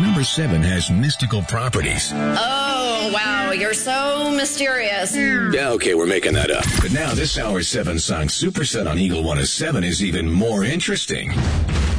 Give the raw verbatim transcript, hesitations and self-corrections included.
number seven has mystical properties. Oh, wow, you're so mysterious. Yeah, okay, we're making that up. But now this Hour seven song Superset on Eagle one oh seven is even more interesting.